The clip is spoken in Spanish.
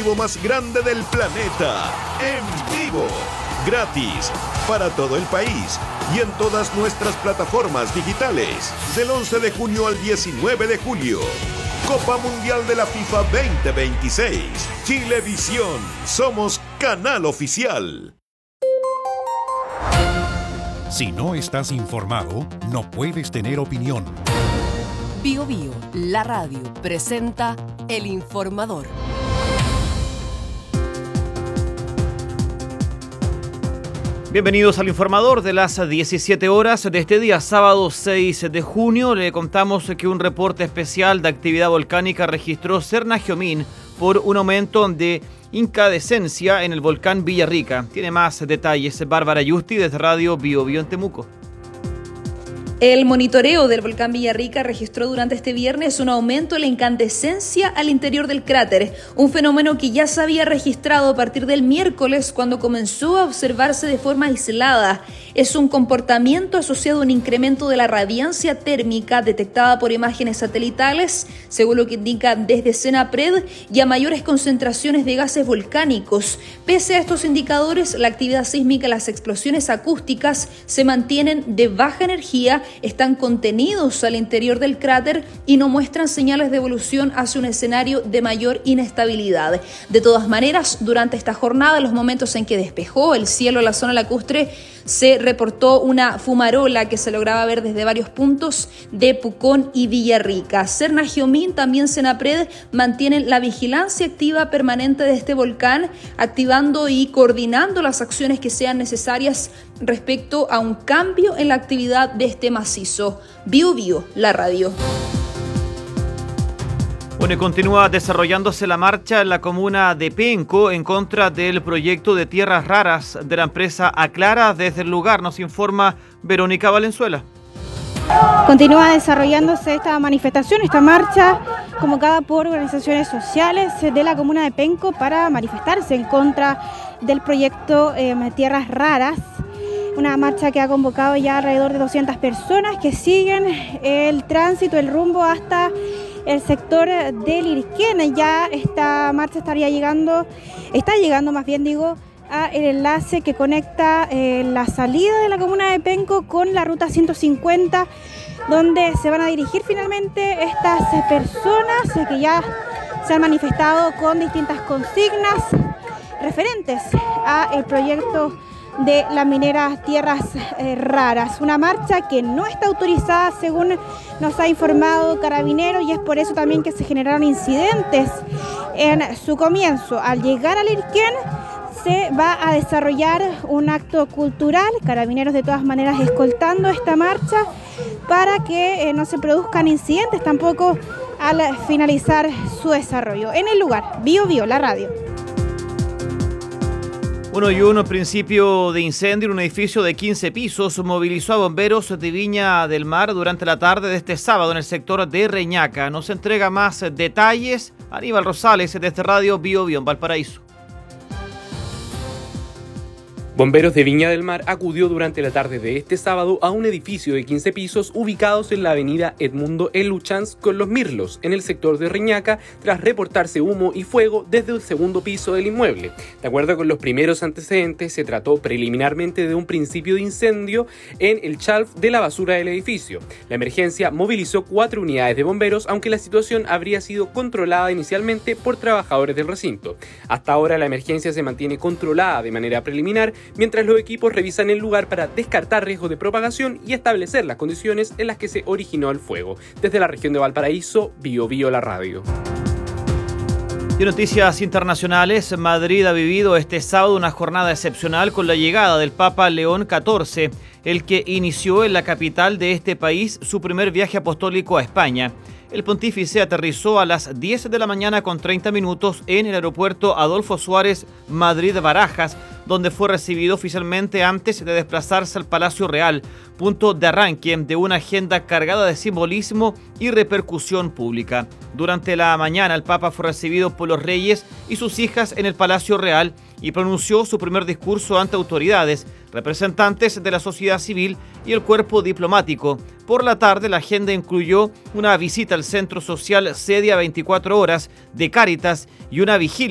deportivo más grande del planeta, en vivo, gratis, para todo el país y en todas nuestras plataformas digitales, del 11 de junio al 19 de julio. Copa Mundial de la FIFA 2026. Chilevisión, somos canal oficial. Si no estás informado, no puedes tener opinión. Bío Bío, la radio, presenta El Informador. Bienvenidos al Informador de las 17 horas de este día, sábado 6 de junio. Le contamos que un reporte especial de actividad volcánica registró Serna-Giomín por un aumento de incandescencia en el volcán Villarrica. Tiene más detalles Bárbara Yusti desde Radio Bío Bío en Temuco. El monitoreo del volcán Villarrica registró durante este viernes un aumento en la incandescencia al interior del cráter, un fenómeno que ya se había registrado a partir del miércoles cuando comenzó a observarse de forma aislada. Es un comportamiento asociado a un incremento de la radiancia térmica detectada por imágenes satelitales, según lo que indica desde Senapred, y a mayores concentraciones de gases volcánicos. Pese a estos indicadores, la actividad sísmica y las explosiones acústicas se mantienen de baja energía, están contenidos al interior del cráter y no muestran señales de evolución hacia un escenario de mayor inestabilidad. De todas maneras, durante esta jornada, en los momentos en que despejó el cielo en la zona lacustre, se reportó una fumarola que se lograba ver desde varios puntos de Pucón y Villarrica. Serna-Giomín, también Senapred, mantienen la vigilancia activa permanente de este volcán, activando y coordinando las acciones que sean necesarias respecto a un cambio en la actividad de este macizo. Bío Bío, la radio. Bueno, y continúa desarrollándose la marcha en la comuna de Penco en contra del proyecto de tierras raras de la empresa Aclara. Desde el lugar nos informa Verónica Valenzuela. Continúa desarrollándose esta manifestación, esta marcha convocada por organizaciones sociales de la comuna de Penco para manifestarse en contra del proyecto Tierras Raras. Una marcha que ha convocado ya alrededor de 200 personas que siguen el tránsito, el rumbo hasta el sector del Irquén. Ya esta marcha está llegando más bien a el enlace que conecta la salida de la comuna de Penco con la ruta 150, donde se van a dirigir finalmente estas personas que ya se han manifestado con distintas consignas referentes a el proyecto de la minera Tierras Raras. Una marcha que no está autorizada, según nos ha informado Carabineros, y es por eso también que se generaron incidentes en su comienzo. Al llegar al Irquén se va a desarrollar un acto cultural, Carabineros de todas maneras escoltando esta marcha para que no se produzcan incidentes tampoco al finalizar su desarrollo. En el lugar, Bío Bío, la radio. Bueno, y un principio de incendio en un edificio de 15 pisos movilizó a bomberos de Viña del Mar durante la tarde de este sábado en el sector de Reñaca. Nos entrega más detalles Aníbal Rosales desde Radio Bío Bío en Valparaíso. Bomberos de Viña del Mar acudió durante la tarde de este sábado a un edificio de 15 pisos ubicados en la avenida Edmundo L. Luchans con Los Mirlos, en el sector de Reñaca, tras reportarse humo y fuego desde el segundo piso del inmueble. De acuerdo con los primeros antecedentes, se trató preliminarmente de un principio de incendio en el shelf de la basura del edificio. La emergencia movilizó 4 unidades de bomberos, aunque la situación habría sido controlada inicialmente por trabajadores del recinto. Hasta ahora la emergencia se mantiene controlada de manera preliminar, mientras los equipos revisan el lugar para descartar riesgos de propagación y establecer las condiciones en las que se originó el fuego. Desde la región de Valparaíso, Bío Bío, la radio. Y noticias internacionales, Madrid ha vivido este sábado una jornada excepcional con la llegada del Papa León XIV, el que inició en la capital de este país su primer viaje apostólico a España. El pontífice aterrizó a las 10 de la mañana con 30 minutos en el aeropuerto Adolfo Suárez Madrid-Barajas, donde fue recibido oficialmente antes de desplazarse al Palacio Real, punto de arranque de una agenda cargada de simbolismo y repercusión pública. Durante la mañana, el Papa fue recibido por los reyes y sus hijas en el Palacio Real y pronunció su primer discurso ante autoridades, representantes de la sociedad civil y el cuerpo diplomático. Por la tarde, la agenda incluyó una visita al Centro Social Cedia 24 Horas de Cáritas y una vigilia